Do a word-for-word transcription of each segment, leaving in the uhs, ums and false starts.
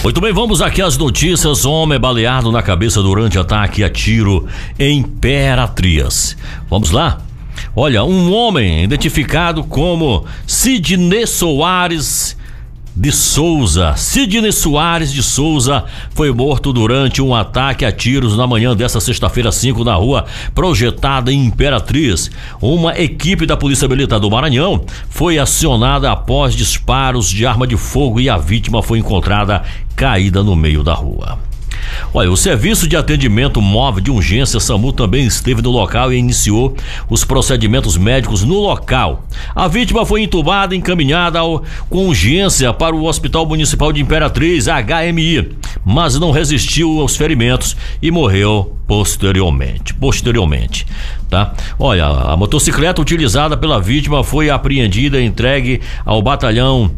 Muito bem, vamos aqui às notícias. Homem é baleado na cabeça durante ataque a tiro em Imperatriz. Vamos lá? Olha, um homem identificado como Sidney Soares de Souza, Sidney Soares de Souza, foi morto durante um ataque a tiros na manhã desta sexta-feira cinco na rua Projetada em Imperatriz. Uma equipe da Polícia Militar do Maranhão foi acionada após disparos de arma de fogo e a vítima foi encontrada caída no meio da rua. Olha, o Serviço de Atendimento Móvel de Urgência SAMU também esteve no local e iniciou os procedimentos médicos no local. A vítima foi entubada e encaminhada ao, com urgência para o Hospital Municipal de Imperatriz, H M I, mas não resistiu aos ferimentos e morreu posteriormente. Posteriormente, tá? Olha, a motocicleta utilizada pela vítima foi apreendida e entregue ao batalhão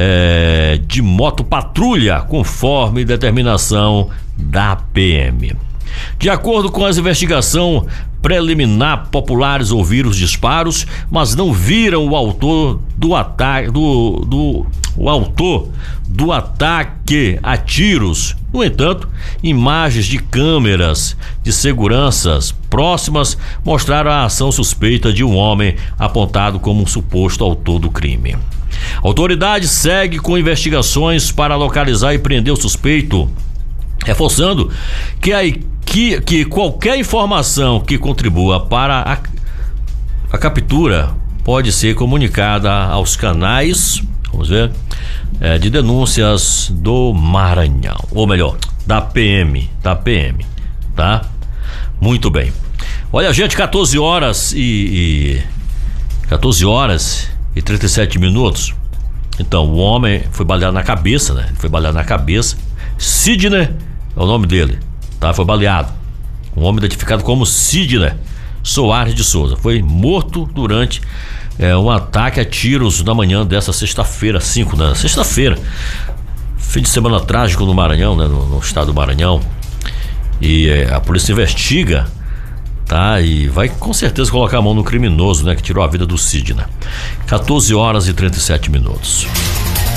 é, de motopatrulha, conforme determinação da P M. De acordo com as investigações preliminar, populares ouviram os disparos, mas não viram o autor do ataque do, do o autor do ataque a tiros. No entanto, imagens de câmeras de seguranças próximas mostraram a ação suspeita de um homem apontado como um suposto autor do crime. A autoridade segue com investigações para localizar e prender o suspeito, reforçando que, a, que, que qualquer informação que contribua para a, a captura pode ser comunicada aos canais, vamos ver, é, de denúncias do Maranhão, ou melhor, da P M, da P M, tá? Muito bem. Olha, gente, quatorze horas e, e quatorze horas e trinta e sete minutos. Então, o homem foi baleado na cabeça, né? Foi baleado na cabeça. Sidney é o nome dele, tá? Foi baleado. Um homem identificado como Sidney Soares de Souza foi morto durante é, um ataque a tiros na manhã dessa sexta-feira, cinco, né? Sexta-feira. Fim de semana trágico no Maranhão, né? No, no estado do Maranhão. E é, a polícia investiga, tá? E vai com certeza colocar a mão no criminoso, né? Que tirou a vida do Sidney. quatorze horas e trinta e sete minutos.